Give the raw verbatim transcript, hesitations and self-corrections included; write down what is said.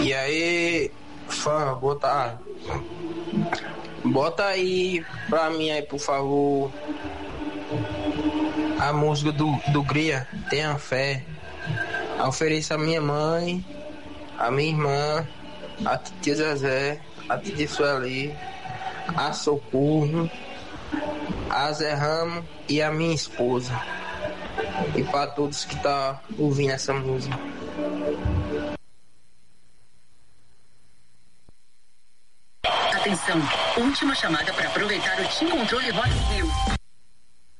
E aí, fã, botar. Bota aí pra mim aí, por favor. A música do, do Gria, Tenha Fé. Ofereço a minha mãe, a minha irmã, a titia Zezé, a titia Sueli, a Socorro, a Zé Ramo e a minha esposa. E para todos que tá ouvindo essa música. Atenção, última chamada para aproveitar o Team Controle Rock in Rio.